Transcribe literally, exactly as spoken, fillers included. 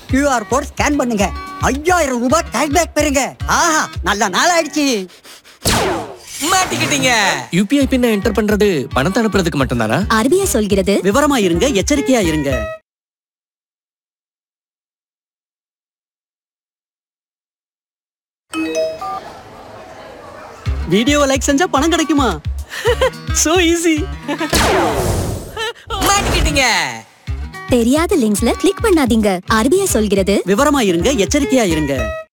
QR code scan பண்ணுங்க, ஐயாயிரம் ரூபாய் கேஷ்பேக் பெறுங்க. ஆஹா, நல்ல நாள் ஆயிடுச்சு. மாட்டிக்கிட்டீங்க. யூபிஐ பின்ன என்டர் பண்றது பணத்தை அனுப்புறதுக்கு மட்டும்தானா? ஆர்பிஐ சொல்கிறது விவரமா இருங்க, எச்சரிக்கையா இருங்க. வீடியோவை லைக் செஞ்சா பணம் கிடைக்குமா? So easy. மாட்டிக்கிட்டீங்க. தெரியாத லிங்க்ஸ்ல கிளிக் பண்ணாதீங்க. ஆர்பிஐ சொல்கிறது விவரமா இருங்க, எச்சரிக்கையா இருங்க.